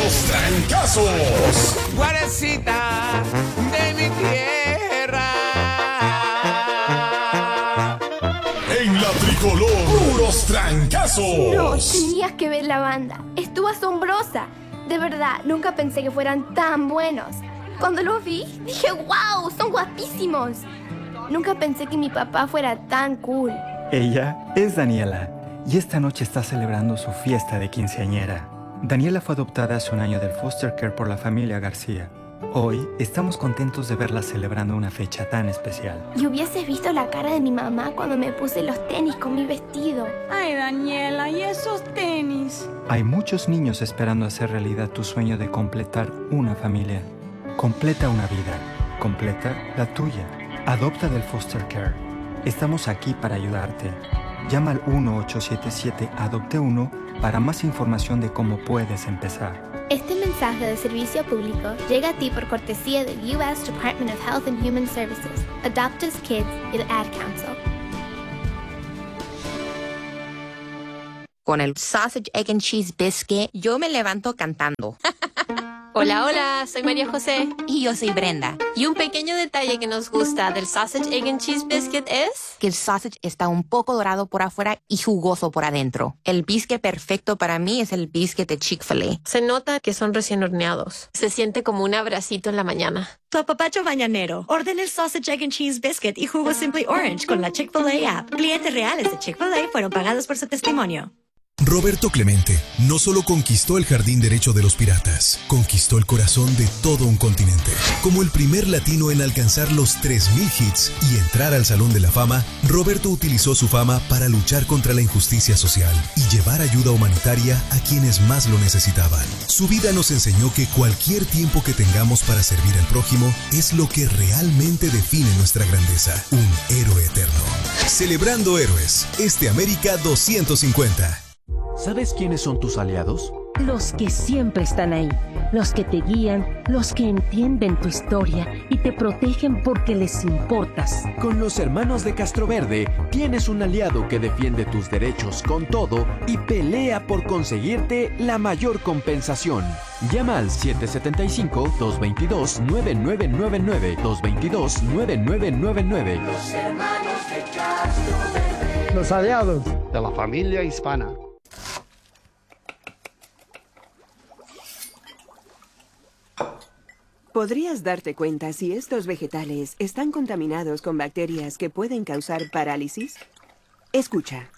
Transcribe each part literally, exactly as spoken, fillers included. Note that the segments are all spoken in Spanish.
Puros trancazos. Guarecita de mi tierra. En la tricolor, puros trancazos. No, tenías que ver la banda. Estuvo asombrosa. De verdad, nunca pensé que fueran tan buenos. Cuando los vi, dije, wow, son guapísimos. Nunca pensé que mi papá fuera tan cool. Ella es Daniela y esta noche está celebrando su fiesta de quinceañera. Daniela fue adoptada hace un año del foster care por la familia García. Hoy estamos contentos de verla celebrando una fecha tan especial. Y hubieses visto la cara de mi mamá cuando me puse los tenis con mi vestido. Ay, Daniela, ¿y esos tenis? Hay muchos niños esperando hacer realidad tu sueño de completar una familia. Completa una vida. Completa la tuya. Adopta del foster care. Estamos aquí para ayudarte. Llama al uno ocho siete siete adopte uno para más información de cómo puedes empezar. Este mensaje de servicio público llega a ti por cortesía del U S Department of Health and Human Services, Adopt Us Kids y el Ad Council. Con el Sausage, Egg and Cheese Biscuit, yo me levanto cantando. Hola, hola, soy María José. Y yo soy Brenda. Y un pequeño detalle que nos gusta del Sausage, Egg and Cheese Biscuit es... que el sausage está un poco dorado por afuera y jugoso por adentro. El biscuit perfecto para mí es el biscuit de Chick-fil-A. Se nota que son recién horneados. Se siente como un abracito en la mañana. Tu apapacho mañanero. Ordena el Sausage, Egg and Cheese Biscuit y jugo Simply Orange con la Chick-fil-A app. Clientes reales de Chick-fil-A fueron pagados por su testimonio. Roberto Clemente no solo conquistó el jardín derecho de los piratas, conquistó el corazón de todo un continente. Como el primer latino en alcanzar los tres mil hits y entrar al Salón de la Fama, Roberto utilizó su fama para luchar contra la injusticia social y llevar ayuda humanitaria a quienes más lo necesitaban. Su vida nos enseñó que cualquier tiempo que tengamos para servir al prójimo es lo que realmente define nuestra grandeza. Un héroe eterno. Celebrando héroes, este América doscientos cincuenta. ¿Sabes quiénes son tus aliados? Los que siempre están ahí, los que te guían, los que entienden tu historia y te protegen porque les importas. Con los hermanos de Castroverde tienes un aliado que defiende tus derechos con todo y pelea por conseguirte la mayor compensación. Llama al siete siete cinco, dos dos dos, nueve nueve nueve nueve, dos dos dos, nueve nueve nueve nueve. Los hermanos de Castroverde. Los aliados de la familia hispana. ¿Podrías darte cuenta si estos vegetales están contaminados con bacterias que pueden causar parálisis? Escucha.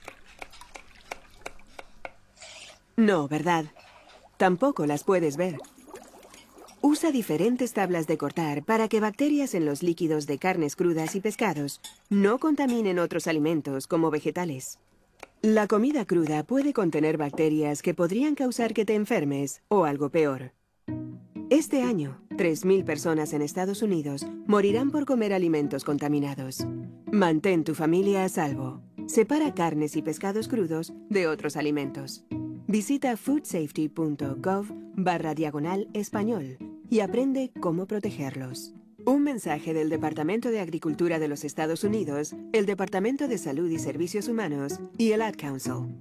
No, ¿verdad? Tampoco las puedes ver. Usa diferentes tablas de cortar para que bacterias en los líquidos de carnes crudas y pescados no contaminen otros alimentos como vegetales. La comida cruda puede contener bacterias que podrían causar que te enfermes o algo peor. Este año, tres mil personas en Estados Unidos morirán por comer alimentos contaminados. Mantén tu familia a salvo. Separa carnes y pescados crudos de otros alimentos. Visita foodsafety.gov barra diagonal español y aprende cómo protegerlos. Un mensaje del Departamento de Agricultura de los Estados Unidos, el Departamento de Salud y Servicios Humanos y el Ad Council.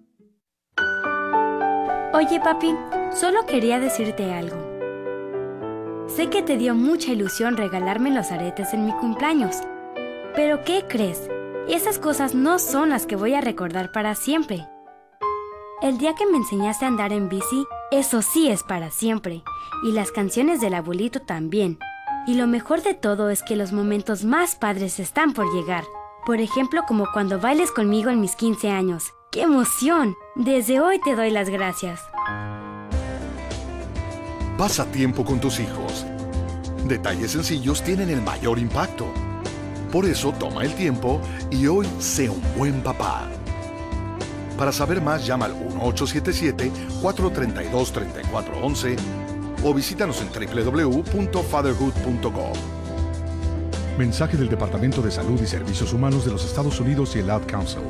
Oye, papi, solo quería decirte algo. Sé que te dio mucha ilusión regalarme los aretes en mi cumpleaños. Pero ¿qué crees? Esas cosas no son las que voy a recordar para siempre. El día que me enseñaste a andar en bici, eso sí es para siempre. Y las canciones del abuelito también. Y lo mejor de todo es que los momentos más padres están por llegar. Por ejemplo, como cuando bailes conmigo en mis quince años. ¡Qué emoción! Desde hoy te doy las gracias. Pasa tiempo con tus hijos. Detalles sencillos tienen el mayor impacto. Por eso toma el tiempo y hoy sé un buen papá. Para saber más, llama al uno ocho siete siete, cuatro tres dos, tres cuatro uno uno o visítanos en doble u doble u doble u punto fatherhood punto com. Mensaje del Departamento de Salud y Servicios Humanos de los Estados Unidos y el Ad Council.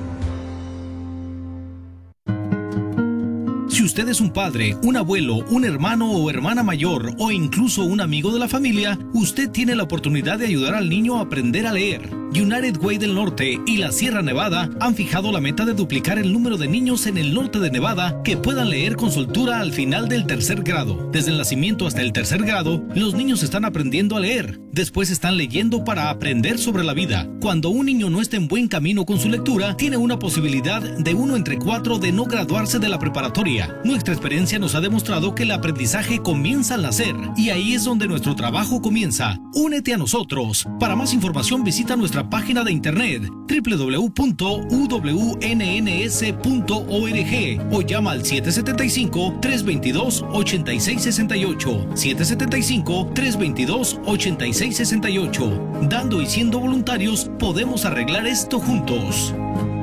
Si usted es un padre, un abuelo, un hermano o hermana mayor o incluso un amigo de la familia, usted tiene la oportunidad de ayudar al niño a aprender a leer. United Way del Norte y la Sierra Nevada han fijado la meta de duplicar el número de niños en el norte de Nevada que puedan leer con soltura al final del tercer grado. Desde el nacimiento hasta el tercer grado, los niños están aprendiendo a leer. Después están leyendo para aprender sobre la vida. Cuando un niño no está en buen camino con su lectura, tiene una posibilidad de uno entre cuatro de no graduarse de la preparatoria. Nuestra experiencia nos ha demostrado que el aprendizaje comienza al nacer y ahí es donde nuestro trabajo comienza. Únete a nosotros. Para más información visita nuestra página de internet doble u doble u doble u punto u w n n s punto org o llama al siete siete cinco, tres dos dos, ocho seis seis ocho, siete siete cinco, tres dos dos, ocho seis seis ocho. Dando y siendo voluntarios podemos arreglar esto juntos.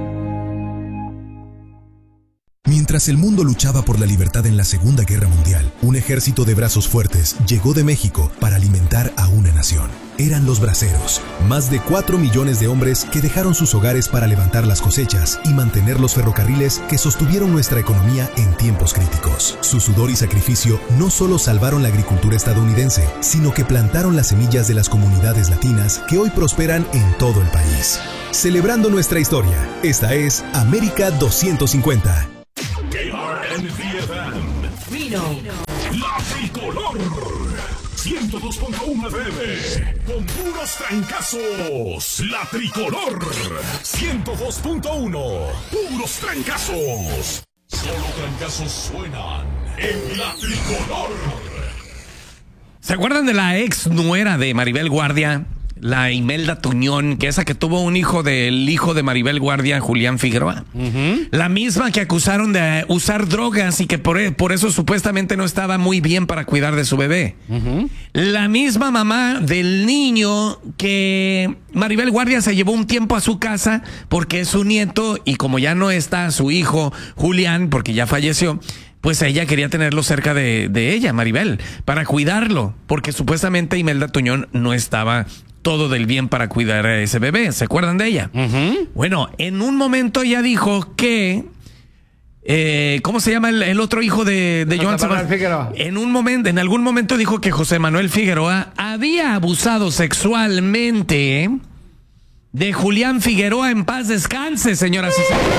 Mientras el mundo luchaba por la libertad en la Segunda Guerra Mundial, un ejército de brazos fuertes llegó de México para alimentar a una nación. Eran los braceros, más de cuatro millones de hombres que dejaron sus hogares para levantar las cosechas y mantener los ferrocarriles que sostuvieron nuestra economía en tiempos críticos. Su sudor y sacrificio no solo salvaron la agricultura estadounidense, sino que plantaron las semillas de las comunidades latinas que hoy prosperan en todo el país. Celebrando nuestra historia, esta es América doscientos cincuenta. K R N V F M Reno, La Tricolor ciento dos punto uno F M con puros trancazos. La Tricolor ciento dos punto uno, puros trancazos. Solo trancazos suenan en La Tricolor. ¿Se acuerdan de la ex nuera de Maribel Guardia? La Imelda Tuñón, que esa que tuvo un hijo del hijo de Maribel Guardia, Julián Figueroa. Uh-huh. La misma que acusaron de usar drogas y que por, por eso supuestamente no estaba muy bien para cuidar de su bebé. Uh-huh. La misma mamá del niño que Maribel Guardia se llevó un tiempo a su casa porque es su nieto y como ya no está su hijo Julián, porque ya falleció, pues ella quería tenerlo cerca de, de ella, Maribel, para cuidarlo, porque supuestamente Imelda Tuñón no estaba todo del bien para cuidar a ese bebé. ¿Se acuerdan de ella? Uh-huh. Bueno, en un momento ella dijo que eh, ¿cómo se llama el, el otro hijo de, de Joan Sebastián? En un momento, en algún momento dijo que José Manuel Figueroa había abusado sexualmente de Julián Figueroa. En paz descanse, señoras y señores.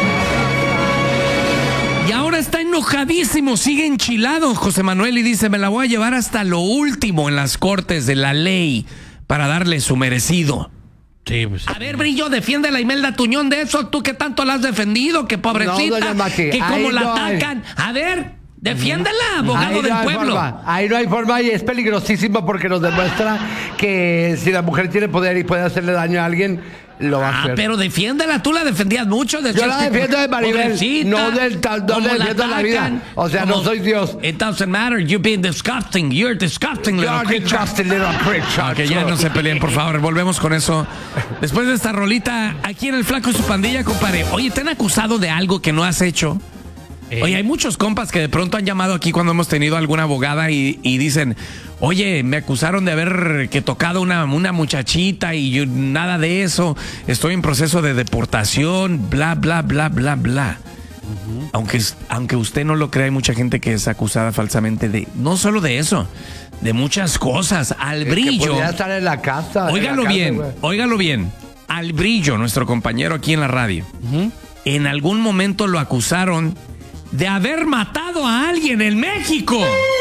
Y ahora está enojadísimo, sigue enchilado José Manuel y dice: me la voy a llevar hasta lo último en las cortes de la ley para darle su merecido. Sí, pues, a ver, Brillo, defiende a la Imelda Tuñón de eso. Tú que tanto la has defendido, que pobrecita, no, que como la no atacan. Hay. A ver, defiéndela, abogado ahí del no pueblo. Forma. Ahí no hay forma y es peligrosísimo porque nos demuestra que si la mujer tiene poder y puede hacerle daño a alguien, lo va a hacer. Ah, pero defiéndela, tú la defendías mucho. Yo la defiendo de Maribel, no del tal, no la defiendo de la vida. O sea, como, no soy Dios. It doesn't matter, you're being disgusting, you're disgusting little you're creature. Disgusting little creature. Ok, ya no se peleen, por favor, volvemos con eso. Después de esta rolita, aquí en El Flaco y su pandilla, compadre. Oye, ¿te han acusado de algo que no has hecho? Eh. Oye, hay muchos compas que de pronto han llamado aquí cuando hemos tenido alguna abogada y, y dicen: oye, me acusaron de haber que tocado una, una muchachita y yo, nada de eso. Estoy en proceso de deportación, bla, bla, bla, bla, bla. Uh-huh. Aunque, aunque usted no lo crea, hay mucha gente que es acusada falsamente de, no solo de eso, de muchas cosas. Al Brillo. Que podría estar en la casa. Óigalo en la bien, casa, óigalo bien. Al Brillo, nuestro compañero aquí en la radio, uh-huh, en algún momento lo acusaron de haber matado a alguien en México.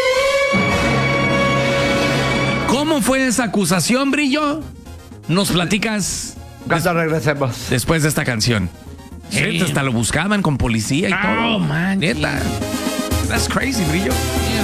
¿Cómo fue esa acusación, Brillo? Nos platicas cuando regresemos después de esta canción. Sí. Neta, hasta lo buscaban con policía y oh, todo. Man, neta. That's crazy, Brillo.